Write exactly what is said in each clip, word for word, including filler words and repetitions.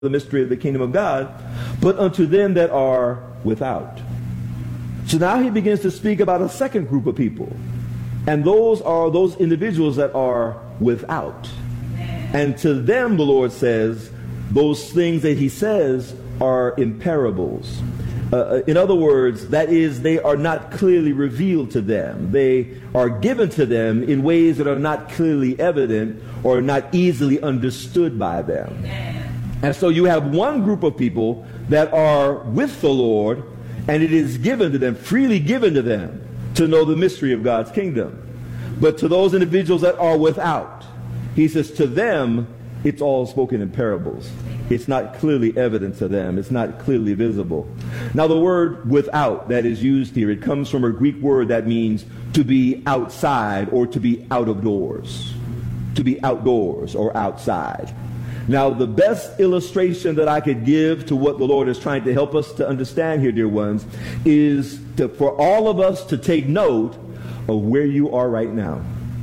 the mystery of the kingdom of God, but unto them that are without. So now he begins to speak about a second group of people. And those are those individuals that are without. And to them, the Lord says, those things that he says are in parables. Uh, in other words, that is, they are not clearly revealed to them. They are given to them in ways that are not clearly evident or not easily understood by them. And so you have one group of people that are with the Lord, and it is given to them, freely given to them, to know the mystery of God's kingdom. But to those individuals that are without, he says to them, it's all spoken in parables. It's not clearly evident to them. It's not clearly visible. Now the word without that is used here, it comes from a Greek word that means to be outside or to be out of doors. To be outdoors or outside. Now the best illustration that I could give to what the Lord is trying to help us to understand here, dear ones, is to, for all of us to take note of where you are right now.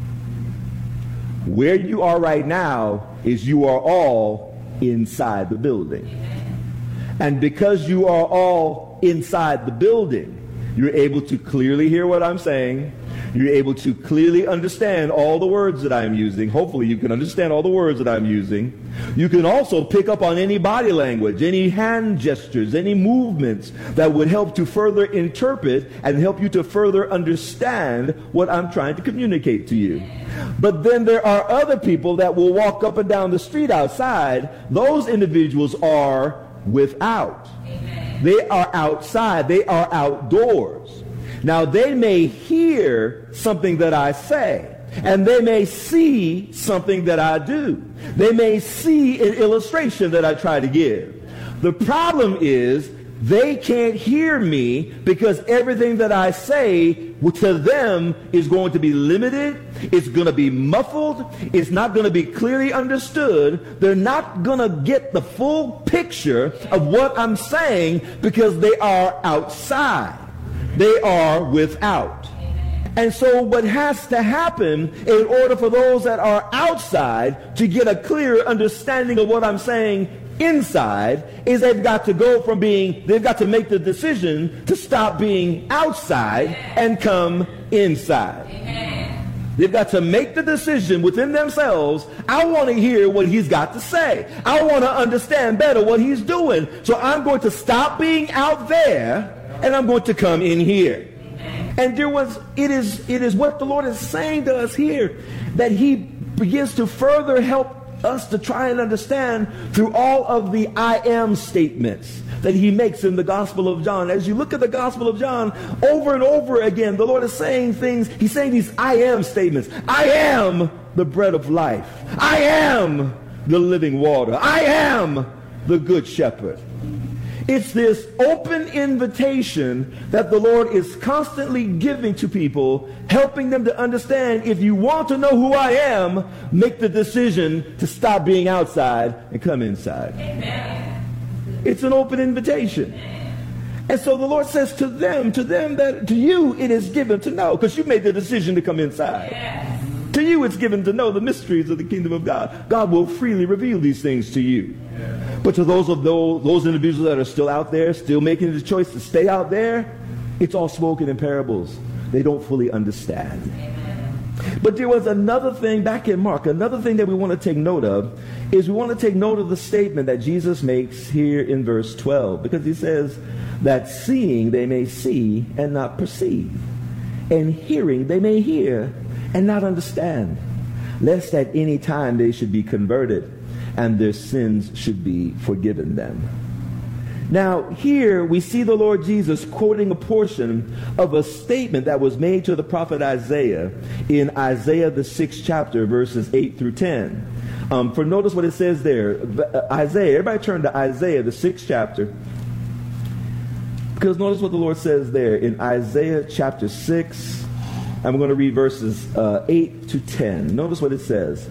Where you are right now is you are all inside the building. And because you are all inside the building, you're able to clearly hear what I'm saying. You're able to clearly understand all the words that I'm using. Hopefully you can understand all the words that I'm using. You can also pick up on any body language, any hand gestures, any movements that would help to further interpret and help you to further understand what I'm trying to communicate to you. But then there are other people that will walk up and down the street outside. Those individuals are without. Amen. They are outside. They are outdoors. Now, they may hear something that I say, and they may see something that I do. They may see an illustration that I try to give. The problem is they can't hear me because everything that I say to them is going to be limited. It's going to be muffled. It's not going to be clearly understood. They're not going to get the full picture of what I'm saying because they are outside. They are without. And so what has to happen in order for those that are outside to get a clear understanding of what I'm saying inside is they've got to go from being, they've got to make the decision to stop being outside and come inside. They've got to make the decision within themselves. I want to hear what he's got to say. I want to understand better what he's doing. So I'm going to stop being out there and I'm going to come in here. And dear ones, it is, it is what the Lord is saying to us here, that he begins to further help us to try and understand through all of the I am statements that he makes in the Gospel of John. As you look at the Gospel of John, over and over again, the Lord is saying things. He's saying these I am statements. I am the bread of life. I am the living water. I am the good shepherd. It's this open invitation that the Lord is constantly giving to people, helping them to understand, if you want to know who I am, make the decision to stop being outside and come inside. Amen. It's an open invitation. And so the Lord says to them, to them that to you it is given to know, because you made the decision to come inside. Yes. To you it's given to know the mysteries of the kingdom of God. God will freely reveal these things to you. Yes. But to those of those, those individuals that are still out there, still making the choice to stay out there, it's all spoken in parables. They don't fully understand. Amen. But there was another thing back in Mark, another thing that we want to take note of, is we want to take note of the statement that Jesus makes here in verse twelve, because he says that seeing they may see and not perceive, and hearing they may hear and not understand, lest at any time they should be converted and their sins should be forgiven them. Now, here we see the Lord Jesus quoting a portion of a statement that was made to the prophet Isaiah in Isaiah the sixth chapter, verses eight through ten. Um, for notice what it says there. Isaiah, everybody turn to Isaiah the sixth chapter. Because notice what the Lord says there in Isaiah chapter six. I'm going to read verses uh, eight to ten. Notice what it says.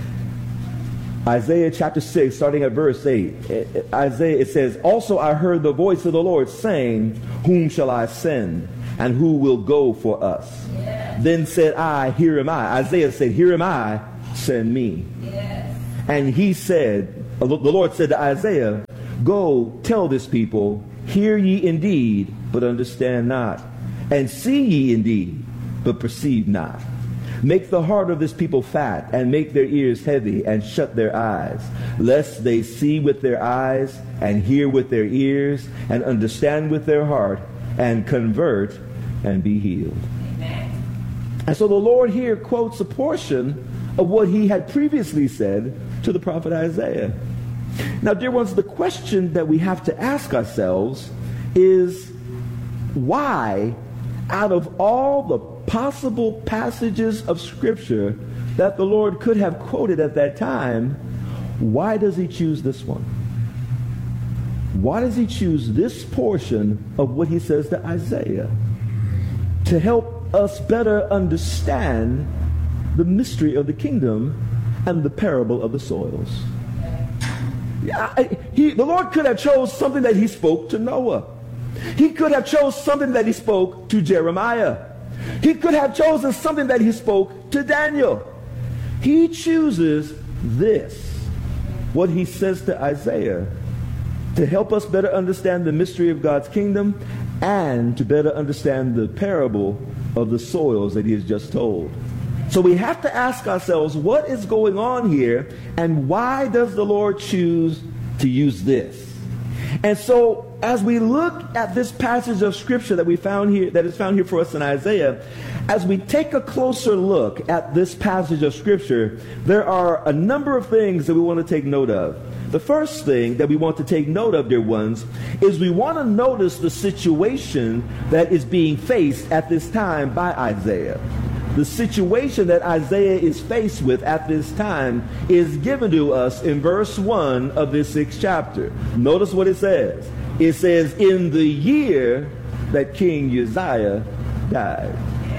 Isaiah chapter six, starting at verse eight. Isaiah, it says, "Also I heard the voice of the Lord saying, Whom shall I send? And who will go for us? Yes. Then said I, Here am I." Isaiah said, "Here am I, send me." Yes. And he said, the Lord said to Isaiah, "Go tell this people, hear ye indeed, but understand not, and see ye indeed, but perceive not. Make the heart of this people fat, and make their ears heavy, and shut their eyes, lest they see with their eyes, and hear with their ears, and understand with their heart, and convert, and be healed." Amen. And so the Lord here quotes a portion of what he had previously said to the prophet Isaiah. Now, dear ones, the question that we have to ask ourselves is, why, out of all the possible passages of Scripture that the Lord could have quoted at that time, why does he choose this one? Why does he choose this portion of what he says to Isaiah to help us better understand the mystery of the kingdom and the parable of the soils? Yeah, he, the Lord could have chose something that he spoke to Noah. He could have chose something that he spoke to Jeremiah. He could have chosen something that he spoke to Daniel. He chooses this, what he says to Isaiah, to help us better understand the mystery of God's kingdom and to better understand the parable of the soils that he has just told. So we have to ask ourselves, what is going on here, and why does the Lord choose to use this? And so as we look at this passage of Scripture that we found here, that is found here for us in Isaiah, as we take a closer look at this passage of Scripture, there are a number of things that we want to take note of. The first thing that we want to take note of, dear ones, is we want to notice the situation that is being faced at this time by Isaiah. The situation that Isaiah is faced with at this time is given to us in verse one of this sixth chapter. Notice what it says. It says, in the year that King Uzziah died.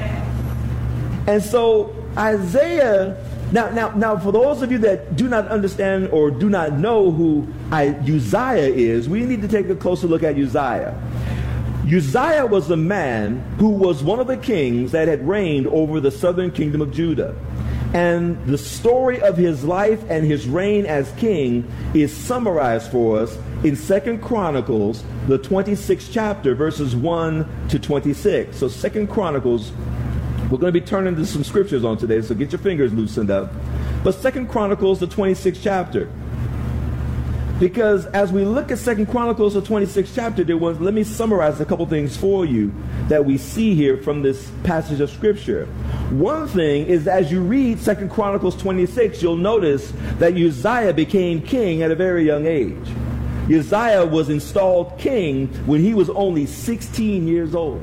And so Isaiah, now, now, now for those of you that do not understand or do not know who I, Uzziah is, we need to take a closer look at Uzziah. Uzziah was a man who was one of the kings that had reigned over the southern kingdom of Judah. And the story of his life and his reign as king is summarized for us in Second Chronicles, the twenty-sixth chapter, verses one to twenty-six. So Second Chronicles, we're going to be turning to some scriptures on today, so get your fingers loosened up. But Second Chronicles, the twenty-sixth chapter. Because as we look at Second Chronicles, the twenty-sixth chapter, there was, let me summarize a couple things for you that we see here from this passage of Scripture. One thing is, as you read Second Chronicles twenty-six, you'll notice that Uzziah became king at a very young age. Uzziah was installed king when he was only sixteen years old.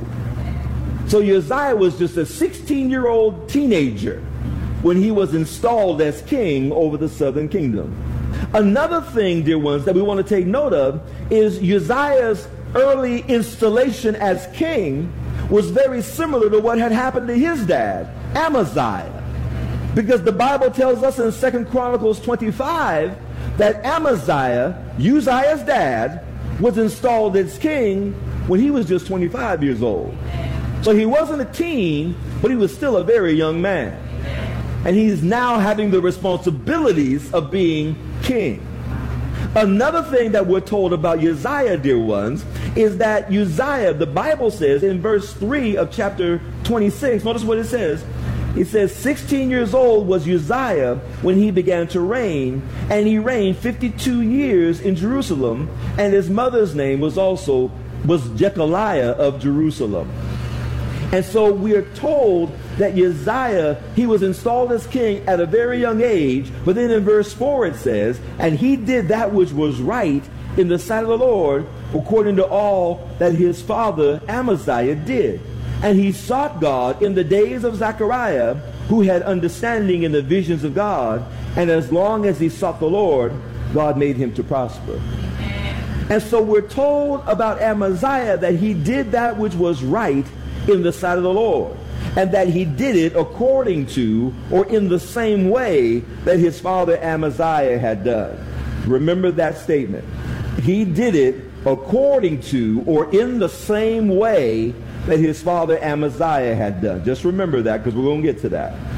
So Uzziah was just a sixteen-year-old teenager when he was installed as king over the southern kingdom. Another thing, dear ones, that we want to take note of is Uzziah's early installation as king was very similar to what had happened to his dad, Amaziah. Because the Bible tells us in Second Chronicles twenty-five that Amaziah, Uzziah's dad, was installed as king when he was just twenty-five years old. So he wasn't a teen, but he was still a very young man. And he's now having the responsibilities of being king. Another thing that we're told about Uzziah, dear ones, is that Uzziah, the Bible says in verse three of chapter twenty-six, notice what it says. It says, sixteen years old was Uzziah when he began to reign, and he reigned fifty-two years in Jerusalem, and his mother's name was also was Jechaliah of Jerusalem. And so we are told that Uzziah, he was installed as king at a very young age, but then in verse four it says, and he did that which was right in the sight of the Lord, according to all that his father Amaziah did. And he sought God in the days of Zechariah, who had understanding in the visions of God, and as long as he sought the Lord, God made him to prosper. And so we're told about Amaziah that he did that which was right in the sight of the Lord, and that he did it according to or in the same way that his father Amaziah had done. Remember that statement. He did it according to or in the same way that his father Amaziah had done. Just remember that, because we're going to get to that.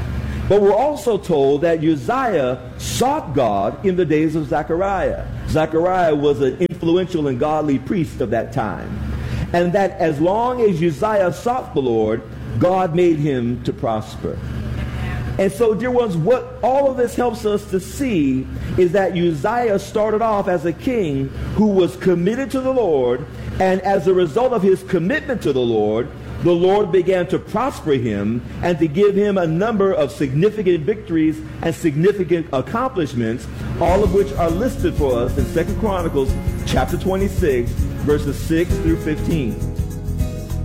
But we're also told that Uzziah sought God in the days of Zechariah. Zechariah was an influential and godly priest of that time. And that as long as Uzziah sought the Lord, God made him to prosper. And so, dear ones, what all of this helps us to see is that Uzziah started off as a king who was committed to the Lord, and as a result of his commitment to the Lord, the Lord began to prosper him and to give him a number of significant victories and significant accomplishments, all of which are listed for us in Second Chronicles chapter twenty-six, verses six through fifteen.